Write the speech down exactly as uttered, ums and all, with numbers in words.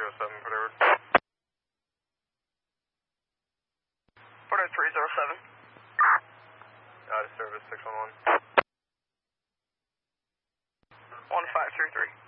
zero seven, Port Edward. Port Edward three zero seven. Out of service six one one. one five three three.